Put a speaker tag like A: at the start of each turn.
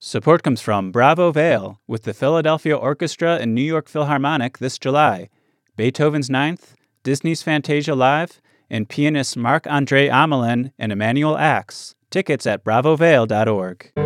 A: Support comes from Bravo Vale with the Philadelphia Orchestra and New York Philharmonic this July, Beethoven's Ninth, Disney's Fantasia Live, and pianists Marc-Andre Amelin and Emmanuel Ax. Tickets at bravovale.org.